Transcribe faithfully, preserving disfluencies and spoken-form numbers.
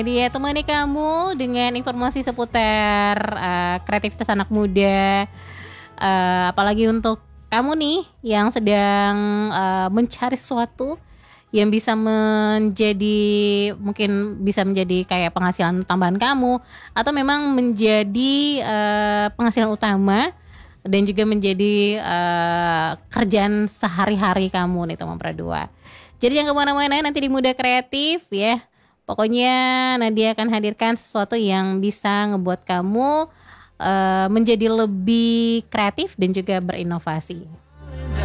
Dia temani kamu dengan informasi seputar uh, kreativitas anak muda, uh, apalagi untuk kamu nih yang sedang uh, mencari sesuatu yang bisa menjadi mungkin bisa menjadi kayak penghasilan tambahan kamu atau memang menjadi uh, penghasilan utama dan juga menjadi uh, kerjaan sehari-hari kamu nih teman dua. Jadi jangan kemana-mana nanti di Muda Kreatif ya. Pokoknya Nadia akan hadirkan sesuatu yang bisa ngebuat kamu uh, menjadi lebih kreatif dan juga berinovasi.